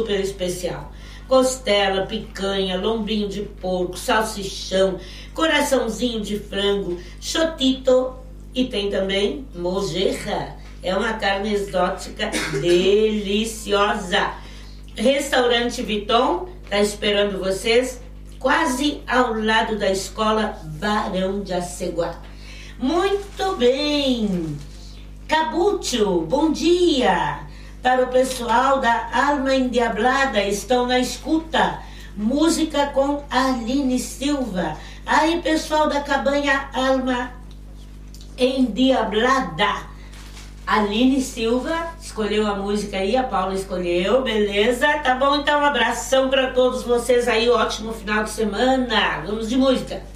super especial. Costela, picanha, lombinho de porco, salsichão, coraçãozinho de frango, chotito e tem também mojerra. É uma carne exótica deliciosa. Restaurante Viton está esperando vocês quase ao lado da escola Barão de Aceguá. Muito bem. Cabúcio, bom dia. Para o pessoal da Alma Endiablada, estão na escuta. Música com Aline Silva. Aí, pessoal da Cabanha Alma Endiablada. Aline Silva escolheu a música aí, a Paula escolheu, beleza? Tá bom, então um abração para todos vocês aí, ótimo final de semana. Vamos de música.